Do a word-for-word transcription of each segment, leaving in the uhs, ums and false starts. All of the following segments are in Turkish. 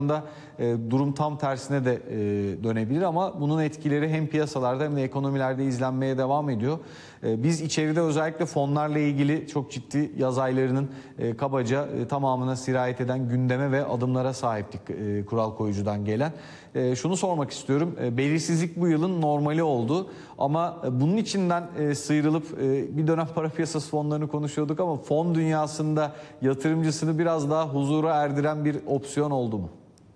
da e, durum tam tersine de e, dönebilir ama bunun etkileri hem piyasalarda hem de ekonomilerde izlenmeye devam ediyor. E, biz içeride özellikle fonlarla ilgili çok ciddi yaz aylarının e, kabaca e, tamamına sirayet eden gündeme ve adımlara sahiptik e, kural koyucudan gelen. E, şunu sormak istiyorum, e, belirsizlik bu yılın normali oldu ama e, bunun içinden e, sıyrılıp e, bir dönem para piyasası fonlarını konuşuyorduk ama fon dünyasında yatırımcısını biraz daha huzura erdiren bir opsiyon oldu mu?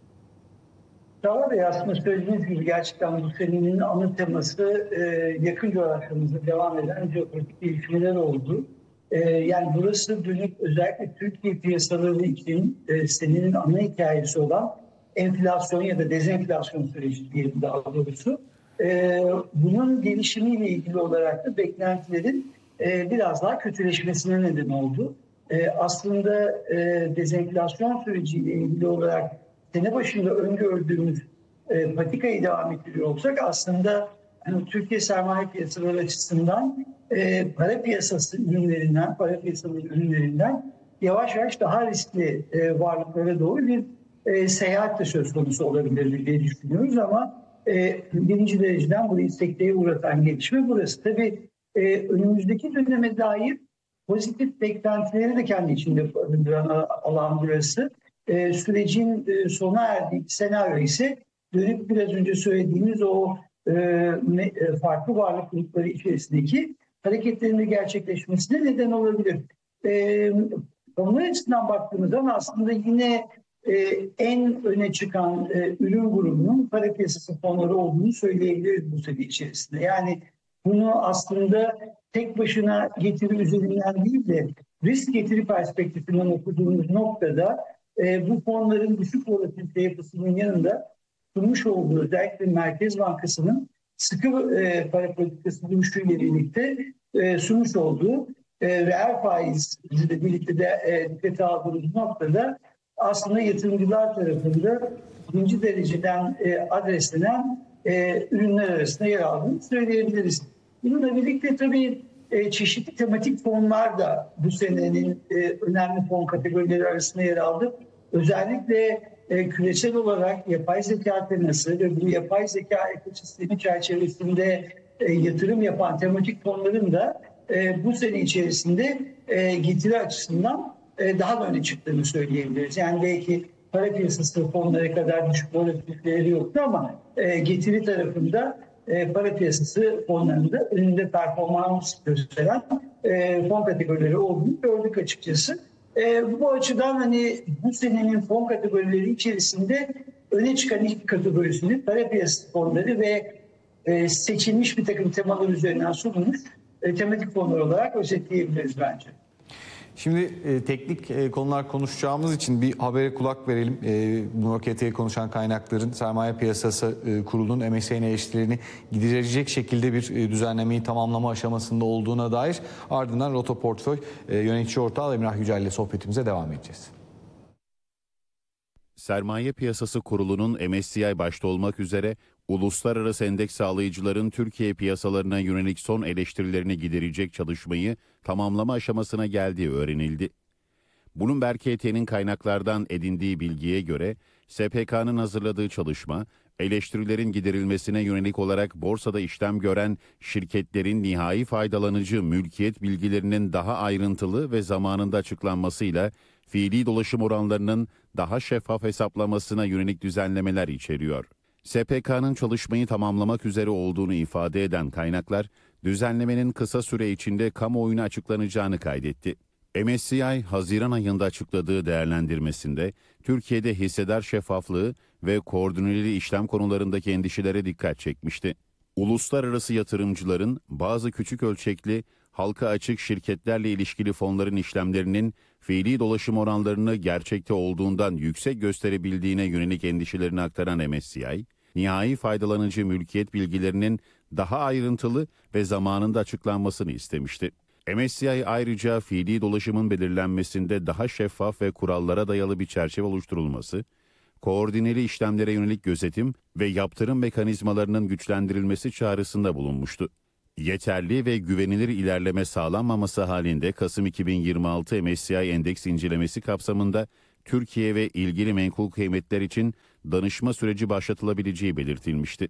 Çağla Bey, aslında söylediğiniz gibi gerçekten bu senenin ana teması e, yakın coğrafyamızda devam eden jeopolitik gelişmeler oldu. E, yani burası dönük özellikle Türkiye piyasaları için e, senenin ana hikayesi olan enflasyon ya da dezenflasyon süreci diyelim daha doğrusu. E, bunun gelişimiyle ilgili olarak da beklentilerin e, biraz daha kötüleşmesine neden oldu. E, aslında e, dezenflasyon süreciyle ilgili olarak sene başında öngördüğümüz e, patikayı devam ettiriyor olsak aslında yani Türkiye sermaye piyasaları açısından e, para piyasası ürünlerinden, para piyasaları ürünlerinden yavaş yavaş daha riskli e, varlıklara doğru bir e, seyahat de söz konusu olabilir diye düşünüyoruz ama e, birinci dereceden burayı sekteye uğratan gelişme burası. Tabii e, önümüzdeki döneme dair pozitif beklentileri de kendi içinde barındıran alan burası. E, sürecin e, sona erdiği senaryo ise dönüp biraz önce söylediğimiz o e, e, farklı varlık grupları içerisindeki hareketlerin gerçekleşmesine neden olabilir. E, onlar açısından baktığımız zaman aslında yine e, en öne çıkan e, ürün grubunun para piyasası fonları olduğunu söyleyebiliriz bu sene içerisinde. Yani bunu aslında tek başına getiri üzerinden değil de risk getiri perspektifinden okuduğumuz noktada e, bu fonların düşük volatilite yapısının yanında sunmuş olduğu özellikle Merkez Bankası'nın sıkı e, para politikası duruşuyla birlikte e, sunmuş olduğu e, reel faizle birlikte de e, dikkate aldığımız noktada aslında yatırımcılar tarafında birinci dereceden e, adreslenen e, ürünler arasında yer aldığını söyleyebiliriz. Bununla birlikte tabii e, çeşitli tematik fonlar da bu senenin e, önemli fon kategorileri arasında yer aldı. Özellikle e, küresel olarak yapay zeka teması ve bu yapay zeka ekosistemi çerçevesinde e, yatırım yapan tematik fonların da e, bu sene içerisinde e, getiri açısından e, daha öne çıktığını söyleyebiliriz. Yani belki para piyasası fonları kadar düşük volatiliteleri yoktu ama e, getiri tarafında e, para piyasası fonlarında önünde performans gösteren e, fon kategorileri olduğunu gördük açıkçası. E, bu açıdan hani bu senenin fon kategorileri içerisinde öne çıkan ilk kategorisini para piyasası fonları ve e, seçilmiş bir takım temalar üzerinden sunulmuş e, tematik fonlar olarak özetleyebiliriz bence. Şimdi e, teknik e, konular konuşacağımız için bir habere kulak verelim. E, bu K T konuşan kaynakların Sermaye Piyasası e, Kurulu'nun M S C'nin eleştirilerini giderecek şekilde bir e, düzenlemeyi tamamlama aşamasında olduğuna dair. Ardından Roto Portföy e, yönetici ortağı Emrah Yücel ile sohbetimize devam edeceğiz. Sermaye Piyasası Kurulu'nun M S C I başta olmak üzere uluslararası endeks sağlayıcıların Türkiye piyasalarına yönelik son eleştirilerini giderecek çalışmayı tamamlama aşamasına geldiği öğrenildi. Bloomberg K T'nin kaynaklardan edindiği bilgiye göre S P K'nın hazırladığı çalışma, eleştirilerin giderilmesine yönelik olarak borsada işlem gören şirketlerin nihai faydalanıcı mülkiyet bilgilerinin daha ayrıntılı ve zamanında açıklanmasıyla fiili dolaşım oranlarının daha şeffaf hesaplamasına yönelik düzenlemeler içeriyor. S P K'nın çalışmayı tamamlamak üzere olduğunu ifade eden kaynaklar, düzenlemenin kısa süre içinde kamuoyuna açıklanacağını kaydetti. M S C I, Haziran ayında açıkladığı değerlendirmesinde, Türkiye'de hissedar şeffaflığı ve koordineli işlem konularındaki endişelere dikkat çekmişti. Uluslararası yatırımcıların bazı küçük ölçekli, halka açık şirketlerle ilişkili fonların işlemlerinin fiili dolaşım oranlarını gerçekte olduğundan yüksek gösterebildiğine yönelik endişelerini aktaran M S C I, nihai faydalanıcı mülkiyet bilgilerinin daha ayrıntılı ve zamanında açıklanmasını istemişti. M S C I ayrıca fiili dolaşımın belirlenmesinde daha şeffaf ve kurallara dayalı bir çerçeve oluşturulması, koordineli işlemlere yönelik gözetim ve yaptırım mekanizmalarının güçlendirilmesi çağrısında bulunmuştu. Yeterli ve güvenilir ilerleme sağlanmaması halinde Kasım iki bin yirmi altı M S C I endeks incelemesi kapsamında Türkiye ve ilgili menkul kıymetler için danışma süreci başlatılabileceği belirtilmişti.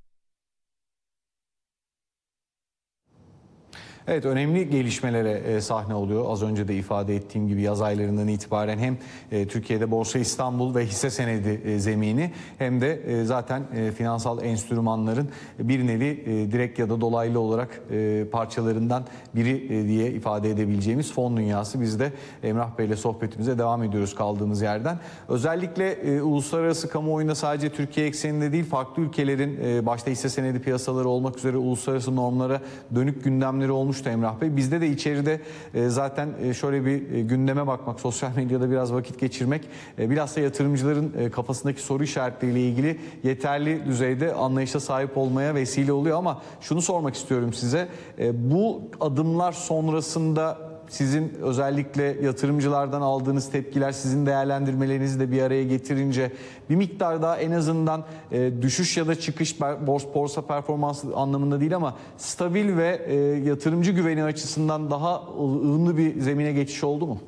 Evet, önemli gelişmelere e, sahne oluyor. Az önce de ifade ettiğim gibi yaz aylarından itibaren hem e, Türkiye'de Borsa İstanbul ve hisse senedi e, zemini hem de e, zaten e, finansal enstrümanların bir nevi e, direkt ya da dolaylı olarak e, parçalarından biri e, diye ifade edebileceğimiz fon dünyası. Biz de Emrah Bey'le sohbetimize devam ediyoruz kaldığımız yerden. Özellikle e, uluslararası kamuoyunda sadece Türkiye ekseninde değil, farklı ülkelerin e, başta hisse senedi piyasaları olmak üzere uluslararası normlara dönük gündemleri olmuş Emrah Bey. Bizde de içeride zaten şöyle bir gündeme bakmak, sosyal medyada biraz vakit geçirmek, bilhassa yatırımcıların kafasındaki soru işaretleriyle ilgili yeterli düzeyde anlayışa sahip olmaya vesile oluyor. Ama şunu sormak istiyorum size. Bu adımlar sonrasında sizin özellikle yatırımcılardan aldığınız tepkiler, sizin değerlendirmelerinizi de bir araya getirince bir miktar daha en azından e, düşüş ya da çıkış borsa, borsa performansı anlamında değil ama stabil ve e, yatırımcı güveni açısından daha ılımlı bir zemine geçiş oldu mu?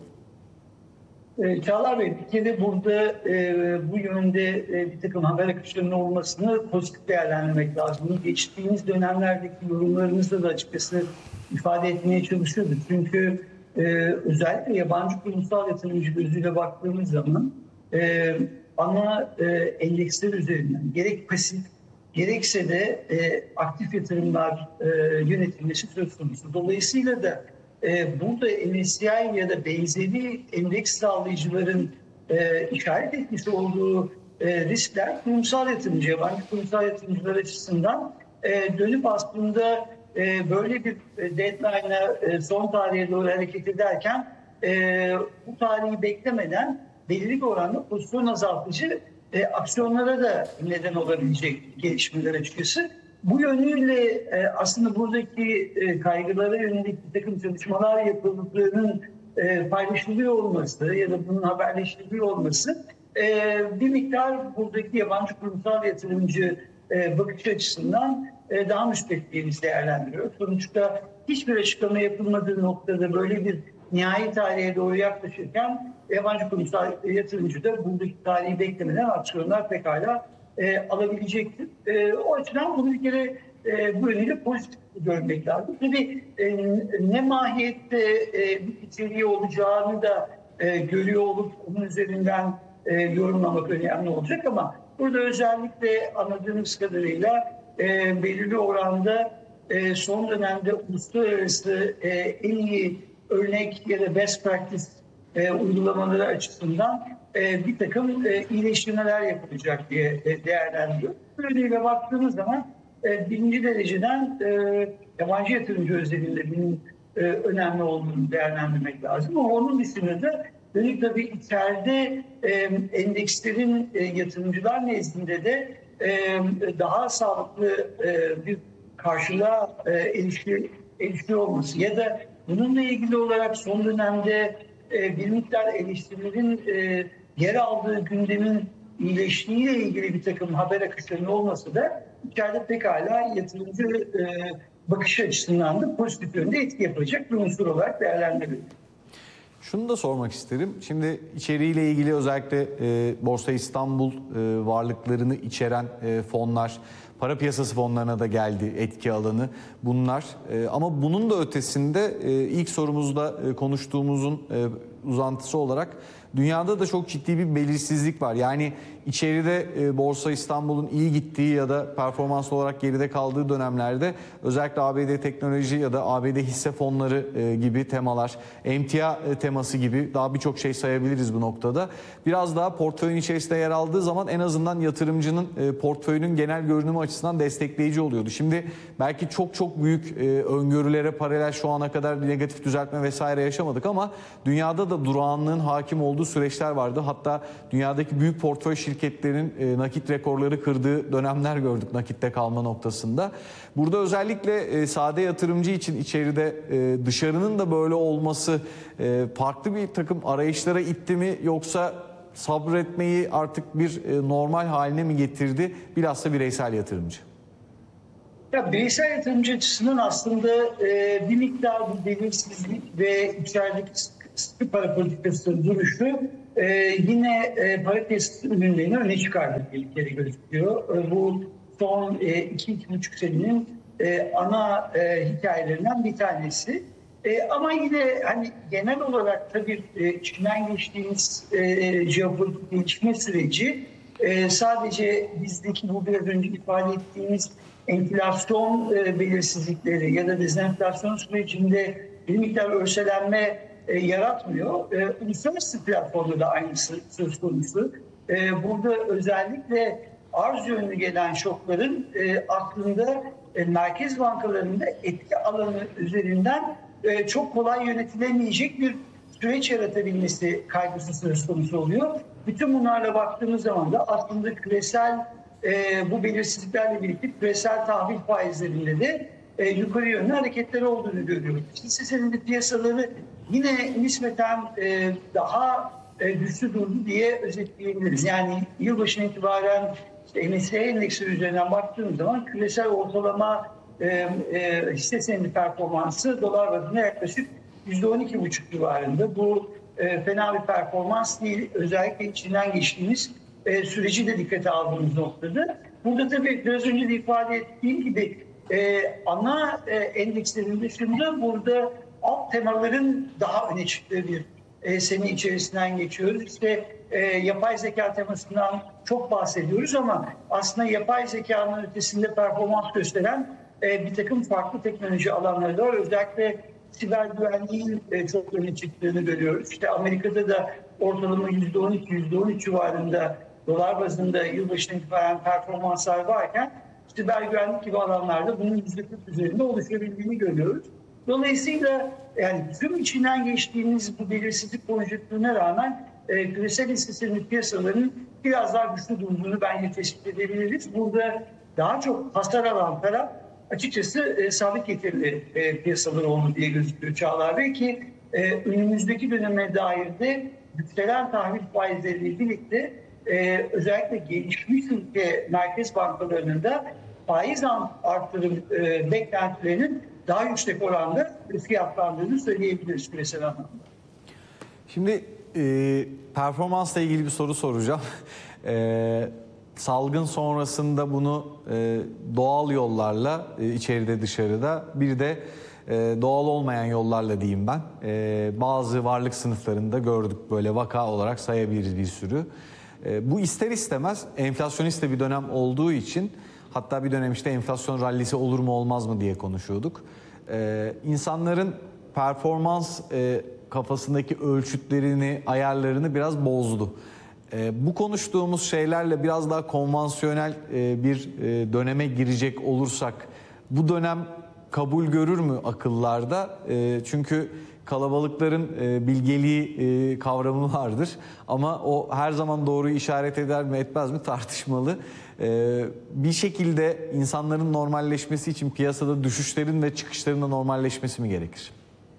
Çağlar Bey, bir kere burada e, bu yönde e, bir takım haber akışlarının olmasını pozitif değerlendirmek lazım. Geçtiğimiz dönemlerdeki yorumlarımızda da açıkçası ifade etmeye çalışıyorduk. Çünkü e, özellikle yabancı kurumsal yatırımcı gözüyle baktığımız zaman e, ana e, endeksler üzerinden gerek pasif gerekse de e, aktif yatırımlar e, yönetilmesi söz konusu. Dolayısıyla da e, burada M S C I ya da benzeri endeks sağlayıcıların e, işaret etmiş olduğu e, riskler kurumsal yatırımcı, yabancı kurumsal yatırımcılar açısından e, dönüp aslında e, böyle bir deadline'a e, son tarihe doğru hareket ederken e, bu tarihi beklemeden belirli bir oranda pozisyon azaltıcı e, aksiyonlara da neden olabilecek gelişmeler açıkçası. Bu yönüyle e, aslında buradaki e, kaygılara yönelik bir takım çalışmalar yapıldığının e, paylaşılıyor olması ya da bunun haberleştiriliyor olması e, bir miktar buradaki yabancı kurumsal yatırımcı e, bakış açısından e, daha müspet diye biz değerlendiriyoruz. Sonuçta hiçbir açıklama yapılmadığı noktada böyle bir nihai tarihe doğru yaklaşırken yabancı kurumsal yatırımcı da buradaki tarihi beklemeden aksiyonlar pekala e, alabilecektir. E, o açıdan bunu bir kere e, bu yönüyle pozitif görmek lazım. Tabii e, ne mahiyette e, bir içeriği olacağını da e, görüyor olup onun üzerinden e, yorumlamak önemli olacak ama burada özellikle anladığımız kadarıyla e, belirli oranda e, son dönemde uluslararası e, en iyi örnek ya da best practice e, uygulamaları açısından e, bir takım e, iyileştirmeler yapılacak diye e, değerlendiriyor. Böylelikle baktığımız zaman e, birinci dereceden e, yabancı yatırımcı özelinde bunun e, önemli olduğunu değerlendirmek lazım. Ama onun dışında da dönük tabii içeride e, endekslerin e, yatırımcılar nezdinde de e, daha sağlıklı e, bir karşılığa e, erişiyor, erişiyor olması ya da bununla ilgili olarak son dönemde e, bir miktar eleştirilerin e, yer aldığı gündemin iyileştiğiyle ilgili bir takım haber akışlarının olması da içeride pekala yatırımcı e, bakış açısından da pozitif yönde etki yapacak bir unsur olarak değerlendirilir. Şunu da sormak isterim. Şimdi içeriğiyle ilgili özellikle e, Borsa İstanbul e, varlıklarını içeren e, fonlar, para piyasası fonlarına da geldi etki alanı bunlar. E, ama bunun da ötesinde e, ilk sorumuzda e, konuştuğumuzun e, uzantısı olarak dünyada da çok ciddi bir belirsizlik var. Yani içeride e, Borsa İstanbul'un iyi gittiği ya da performans olarak geride kaldığı dönemlerde özellikle A B D teknoloji ya da A B D hisse fonları e, gibi temalar, emtia e, teması gibi daha birçok şey sayabiliriz bu noktada. Biraz daha portföyün içerisinde yer aldığı zaman en azından yatırımcının e, portföyünün genel görünümü açısından destekleyici oluyordu. Şimdi belki çok çok büyük e, öngörülere paralel şu ana kadar bir negatif düzeltme vesaire yaşamadık ama dünyada da durağanlığın hakim olduğu süreçler vardı. Hatta dünyadaki büyük portföy şirketlerin e, nakit rekorları kırdığı dönemler gördük nakitte kalma noktasında. Burada özellikle e, sade yatırımcı için içeride e, dışarının da böyle olması e, farklı bir takım arayışlara itti mi yoksa sabretmeyi artık bir e, normal haline mi getirdi bilhassa bireysel yatırımcı? Ya bireysel yatırımcı açısından aslında e, bir miktar bir belirsizlik ve içerideki sıkı para politikasının duruşu e, yine e, para piyasası ürünlerini öne çıkardı bir kere gözüküyor. E, bu son e, iki iki buçuk senenin e, ana e, hikayelerinden bir tanesi. E, ama yine hani genel olarak tabii e, içinden geçtiğimiz e, jeopolitik gelişme süreci e, sadece bizdeki bu biraz önce ifade ettiğimiz enflasyon e, belirsizlikleri ya da dezenflasyon sürecinde bir miktar örselenme e, yaratmıyor. E, uluslararası platformda da aynısı söz konusu. E, burada özellikle arz yönlü gelen şokların e, aslında e, merkez bankalarında etki alanı üzerinden e, çok kolay yönetilemeyecek bir süreç yaratabilmesi kaygısı söz konusu oluyor. Bütün bunlarla baktığımız zaman da aslında küresel e, bu belirsizliklerle birlikte küresel tahvil faizlerinde de e, yukarı yönlü hareketleri olduğunu görüyoruz. Hisse senedi piyasaları yine nispeten e, daha e, güçlü durdu diye özetleyebiliriz. Yani yılbaşına itibaren işte M S C I endeksi üzerinden baktığımız zaman küresel ortalama e, e, hisse senedi performansı dolar bazında yaklaşık yüzde on iki buçuk civarında. Bu e, fena bir performans değil. Özellikle içinden geçtiğimiz e, süreci de dikkate aldığımız noktada. Burada tabii biraz önce de ifade ettiğim gibi e, ana e, endekslerin dışında burada alt temaların daha öne çıktığı bir e, sene içerisinden geçiyoruz. İşte e, yapay zeka temasından çok bahsediyoruz ama aslında yapay zekanın ötesinde performans gösteren e, bir takım farklı teknoloji alanları da var. Özellikle siber güvenliğin e, çok öne çıktığını görüyoruz. İşte Amerika'da da ortalama yüzde on iki yüzde on üç civarında dolar bazında yılbaşına itibaren performanslar varken siber güvenlik gibi alanlarda bunun yüzde kırk üzerinde oluşabildiğini görüyoruz. Dolayısıyla yani tüm içinden geçtiğimiz bu belirsizlik konjonktürüne rağmen e, küresel hisse senedi piyasalarının biraz daha güçlü durduğunu bence tespit edebiliriz. Burada daha çok hasar alan taraf açıkçası e, sabit getirili e, piyasalar oldu diye gözüküyor Çağlar Bey ki e, önümüzdeki döneme dair de yükselen tahvil faizleriyle birlikte e, özellikle gelişmiş ülke merkez bankalarının da faiz artırım e, beklentilerinin daha yüksek oranda fiyatlandığını söyleyebiliriz küresel anlamda. Şimdi e, performansla ilgili bir soru soracağım. E, salgın sonrasında bunu e, doğal yollarla e, içeride dışarıda bir de e, doğal olmayan yollarla diyeyim ben. E, bazı varlık sınıflarında gördük böyle vaka olarak sayabiliriz bir sürü. E, bu ister istemez enflasyonist de bir dönem olduğu için hatta bir dönem işte enflasyon rallisi olur mu olmaz mı diye konuşuyorduk. Ee, insanların performans e, kafasındaki ölçütlerini, ayarlarını biraz bozdu. Ee, bu konuştuğumuz şeylerle biraz daha konvansiyonel e, bir e, döneme girecek olursak bu dönem kabul görür mü akıllarda? E, çünkü kalabalıkların e, bilgeliği e, kavramı vardır ama o her zaman doğruyu işaret eder mi etmez mi tartışmalı. E, bir şekilde insanların normalleşmesi için piyasada düşüşlerin ve çıkışların da normalleşmesi mi gerekir?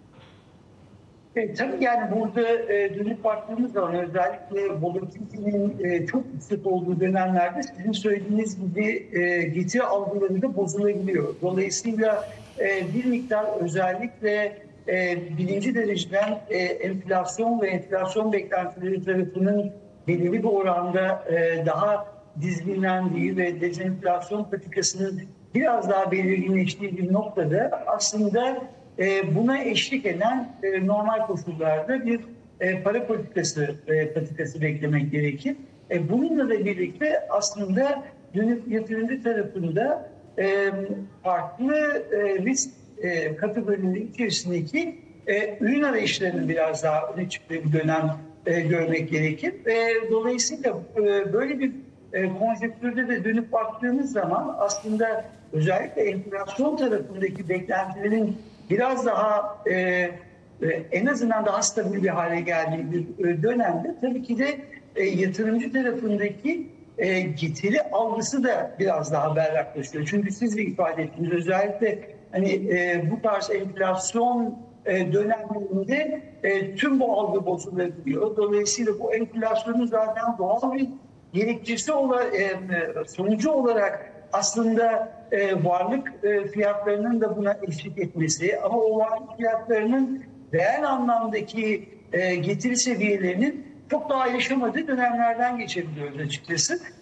E, tabii yani burada e, dönüp baktığımız zaman özellikle volatilitenin e, çok yüksek olduğu dönemlerde sizin söylediğiniz gibi e, getiri algıları da bozulabiliyor. Dolayısıyla e, bir miktar özellikle e, birinci dereceden e, enflasyon ve enflasyon beklentileri tarafının belirli bir oranda e, daha dizginlendiği ve dezenflasyon patikasının biraz daha belirginleştiği bir noktada aslında e, buna eşlik eden e, normal koşullarda bir e, para politikası e, patikası beklemek gerekir. E, bununla da birlikte aslında dönüp yatırımcı tarafında e, farklı e, risk e, kategorileri içerisindeki e, ürün arayışlarının biraz daha öne çıktığı bir dönem e, görmek gerekir. E, dolayısıyla e, böyle bir e, konjonktürde de dönüp baktığımız zaman aslında özellikle enflasyon tarafındaki beklentilerin biraz daha e, e, en azından daha stabil bir hale geldiği bir e, dönemde tabii ki de e, yatırımcı tarafındaki e, getiri algısı da biraz daha berraklaşıyor. Çünkü siz de ifade ettiniz özellikle hani e, bu tarz enflasyon e, dönemlerinde e, tüm bu algı bozulabiliyor. Dolayısıyla bu enflasyonun zaten doğal bir gerekçesi olarak, e, sonucu olarak aslında e, varlık e, fiyatlarının da buna eşlik etmesi ama o varlık fiyatlarının reel anlamdaki e, getiri seviyelerinin çok daha yaşamadığı dönemlerden geçebiliyoruz açıkçası.